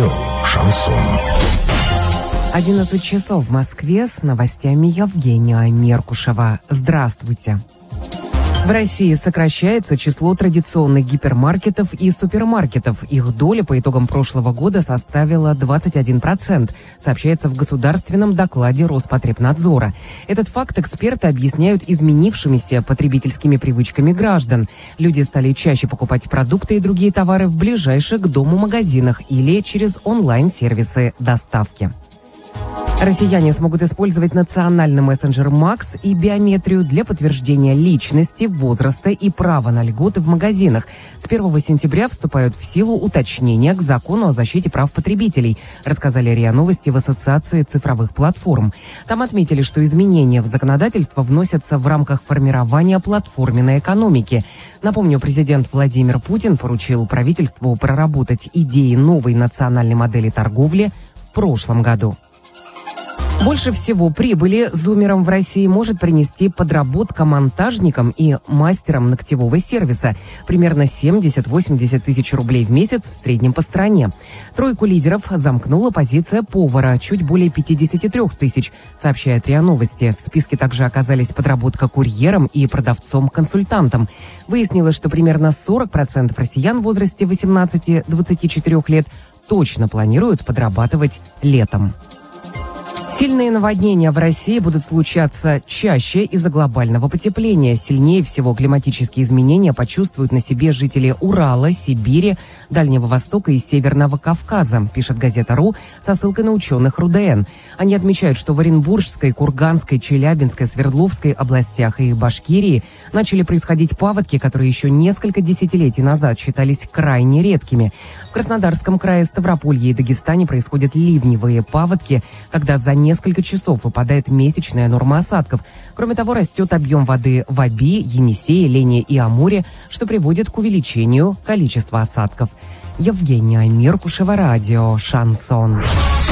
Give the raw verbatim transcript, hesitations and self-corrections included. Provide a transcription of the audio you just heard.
Радио «Шансон». одиннадцать часов в Москве, с новостями Евгения Меркушева. Здравствуйте. В России сокращается число традиционных гипермаркетов и супермаркетов. Их доля по итогам прошлого года составила двадцать один процент, сообщается в государственном докладе Роспотребнадзора. Этот факт эксперты объясняют изменившимися потребительскими привычками граждан. Люди стали чаще покупать продукты и другие товары в ближайших к дому магазинах или через онлайн-сервисы доставки. Россияне смогут использовать национальный мессенджер Макс и биометрию для подтверждения личности, возраста и права на льготы в магазинах. С первого сентября вступают в силу уточнения к закону о защите прав потребителей, рассказали РИА Новости в Ассоциации цифровых платформ. Там отметили, что изменения в законодательство вносятся в рамках формирования платформенной экономики. Напомню, президент Владимир Путин поручил правительству проработать идеи новой национальной модели торговли в прошлом году. Больше всего прибыли зумерам в России может принести подработка монтажникам и мастерам ногтевого сервиса. Примерно семьдесят-восемьдесят тысяч рублей в месяц в среднем по стране. Тройку лидеров замкнула позиция повара, чуть более пятьдесят три тысяч, сообщает РИА Новости. В списке также оказались подработка курьером и продавцом-консультантом. Выяснилось, что примерно сорок процентов россиян в возрасте восемнадцати-двадцати четырёх лет точно планируют подрабатывать летом. Сильные наводнения в России будут случаться чаще из-за глобального потепления. Сильнее всего климатические изменения почувствуют на себе жители Урала, Сибири, Дальнего Востока и Северного Кавказа, пишет газета РУ со ссылкой на ученых РУДН. Они отмечают, что в Оренбургской, Курганской, Челябинской, Свердловской областях и Башкирии начали происходить паводки, которые еще несколько десятилетий назад считались крайне редкими. В Краснодарском крае, Ставрополье и Дагестане происходят ливневые паводки, когда за несколько часов выпадает месячная норма осадков. Кроме того, растет объем воды в Оби, Енисее, Лене и Амуре, что приводит к увеличению количества осадков. Евгения Меркушева, радио «Шансон».